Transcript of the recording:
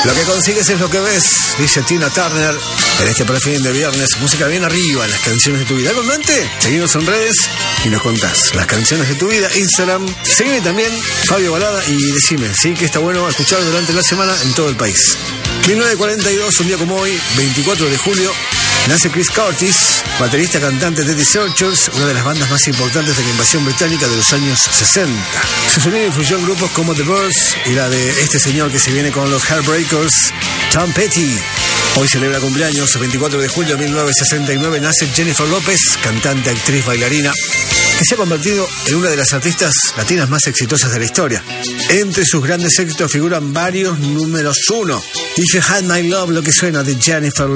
Lo que consigues es lo que ves, dice Tina Turner. En este prefin de viernes, música bien arriba, las canciones de tu vida. ¿Algo en mente? Seguimos en redes y nos contás las canciones de tu vida. Instagram, seguime también, Fabio Balada, y decime, sí, que está bueno escuchar durante la semana en todo el país. 1942, un día como hoy, 24 de julio, nace Chris Curtis, baterista cantante de The Searchers, una de las bandas más importantes de la invasión británica de los años 60. Su sonido influyó en grupos como The Birds y la de este señor que se viene con los Heartbreakers, Tom Petty. Hoy celebra cumpleaños, el 24 de julio de 1969, nace Jennifer López, cantante, actriz, bailarina, que se ha convertido en una de las artistas latinas más exitosas de la historia. Entre sus grandes éxitos figuran varios números 1. If You Had My Love, lo que suena de Jennifer